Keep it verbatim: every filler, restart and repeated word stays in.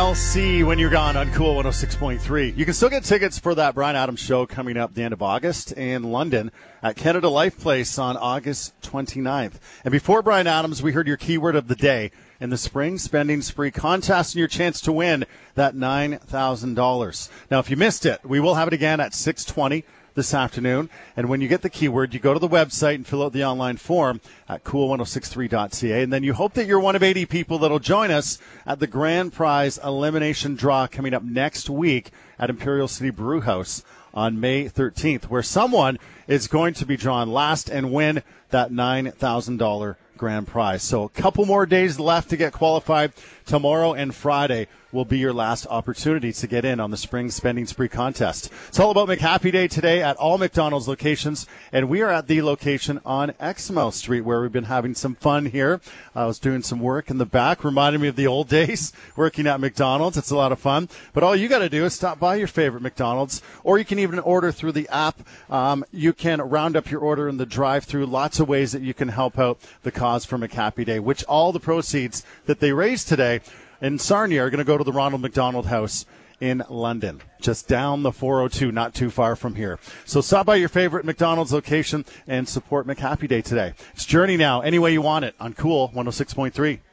I'll see when you're gone on Cool one oh six point three. You can still get tickets for that Bryan Adams show coming up the end of August in London at Canada Life Place on August twenty-ninth. And before Bryan Adams, we heard your keyword of the day in the Spring Spending Spree contest and your chance to win that nine thousand dollars. Now, if you missed it, we will have it again at six twenty this afternoon. And when you get the keyword, you go to the website and fill out the online form at cool ten sixty-three dot c a. And then you hope that you're one of eighty people that'll join us at the grand prize elimination draw coming up next week at Imperial City Brew House on May thirteenth, where someone is going to be drawn last and win that nine thousand dollars grand prize. So a couple more days left to get qualified. Tomorrow and Friday will be your last opportunity to get in on the Spring Spending Spree contest. It's all about McHappy Day today at all McDonald's locations, and we are at the location on Exmouth Street where we've been having some fun here. I was doing some work in the back, reminding me of the old days working at McDonald's. It's a lot of fun. But all you got to do is stop by your favorite McDonald's, or you can even order through the app. Um, you can round up your order in the drive-thru. Lots of ways that you can help out the cause for McHappy Day, which all the proceeds that they raise today in Sarnia are going to go to the Ronald McDonald House in London, just down the four oh two, not too far from here. So stop by your favorite McDonald's location and support McHappy Day today. It's Journey now, any way you want it, on Cool one oh six point three.